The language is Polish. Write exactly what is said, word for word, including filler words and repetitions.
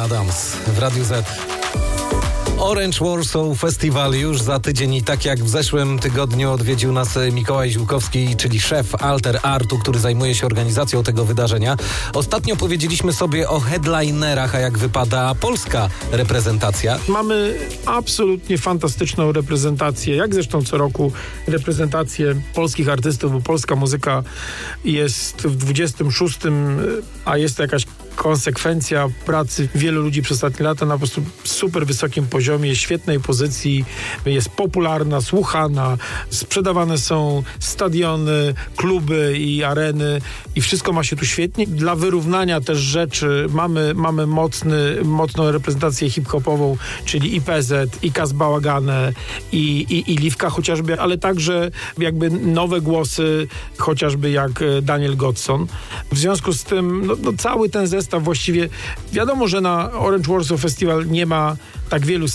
Adams w Radiu Z. Orange Warsaw Festival już za tydzień i tak jak w zeszłym tygodniu odwiedził nas Mikołaj Ziółkowski, czyli szef Alter Artu, który zajmuje się organizacją tego wydarzenia. Ostatnio powiedzieliśmy sobie o headlinerach, a jak wypada polska reprezentacja. Mamy absolutnie fantastyczną reprezentację, jak zresztą co roku reprezentację polskich artystów, bo polska muzyka jest w dwudziestym szóstym, a jest to jakaś konsekwencja pracy wielu ludzi przez ostatnie lata na po prostu super wysokim poziomie, świetnej pozycji, jest popularna, słuchana, sprzedawane są stadiony, kluby i areny i wszystko ma się tu świetnie. Dla wyrównania też rzeczy mamy, mamy mocny, mocną reprezentację hip-hopową, czyli i P Z, i Kaz Bałagane, i, i, i Liwka chociażby, ale także jakby nowe głosy, chociażby jak Daniel Godson. W związku z tym no, no cały ten zestaw właściwie, wiadomo, że na Orange Warsaw Festival nie ma tak wielu